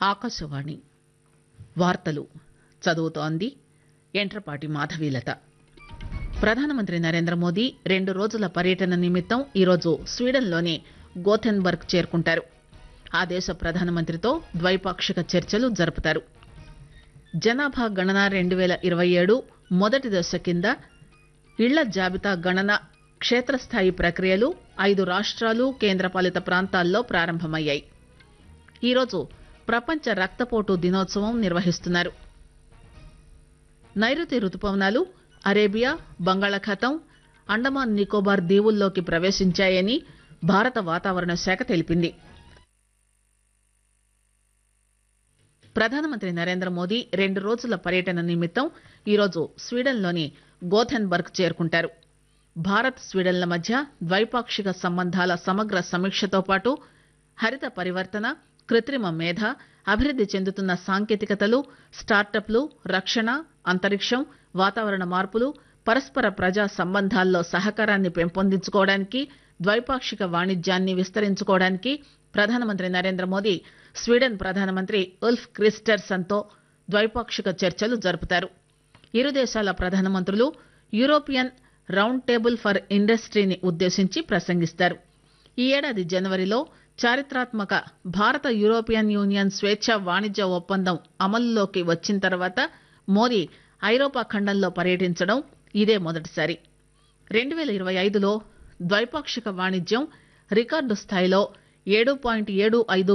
ఆకాశవాణి వార్తలు చదువుతోంది ఎంట్రపాటి మాధవీలత. ప్రధానమంత్రి నరేంద్ర మోదీ 2 రోజుల పర్యటన నిమిత్తం ఈరోజు స్వీడన్లోని గోథెన్బర్గ్ చేరుకుంటారు. ఆ దేశ ప్రధానమంత్రితో ద్వైపాక్షిక చర్చలు జరుపుతారు. జనాభా గణన 2027 మొదటి దశ కింద ఇళ్ల జాబితా గణన క్షేత్రస్థాయి ప్రక్రియలు 5 రాష్ట్రాలు కేంద్రపాలిత ప్రాంతాల్లో ప్రారంభమయ్యాయి. ఈరోజు ప్రపంచ రక్తపోటు దినోత్సవం నిర్వహిస్తున్నారు. నైరుతి రుతుపవనాలు అరేబియా, బంగాళాఖాతం, అండమాన్ నికోబార్ దీవుల్లోకి ప్రవేశించాయని భారత వాతావరణ శాఖ తెలిపింది. ప్రధానమంత్రి నరేంద్ర మోదీ 2 రోజుల పర్యటన నిమిత్తం ఈరోజు స్వీడన్లోని గోథెన్బర్గ్ చేరుకుంటారు. భారత్ స్వీడన్ల మధ్య ద్వైపాక్షిక సంబంధాల సమగ్ర సమీక్షతో పాటు హరిత పరివర్తన, కృత్రిమ మేధ, అభివృద్ది చెందుతున్న సాంకేతికతలు, స్టార్టప్లు, రక్షణ, అంతరిక్షం, వాతావరణ మార్పులు, పరస్పర ప్రజా సంబంధాల్లో సహకారాన్ని పెంపొందించుకోవడానికి, ద్వైపాక్షిక వాణిజ్యాన్ని విస్తరించుకోవడానికి ప్రధానమంత్రి నరేంద్ర మోదీ స్వీడన్ ప్రధానమంత్రి ఉల్ఫ్ క్రిస్టర్సన్ తో ద్వైపాక్షిక చర్చలు జరుపుతారు. ఇరు దేశాల ప్రధానమంత్రులు యూరోపియన్ రౌండ్ టేబుల్ ఫర్ ఇండస్ట్రీని ఉద్దేశించి ప్రసంగిస్తారు. ఈ ఏడాది జనవరిలో చారిత్రాత్మక భారత యూరోపియన్ యూనియన్ స్వేచ్ఛా వాణిజ్య ఒప్పందం అమలులోకి వచ్చిన తర్వాత మోదీ ఐరోపా ఖండంలో పర్యటించడం ఇదే మొదటిసారి. 2025లో ద్వైపాక్షిక వాణిజ్యం రికార్డు స్థాయిలో $7.75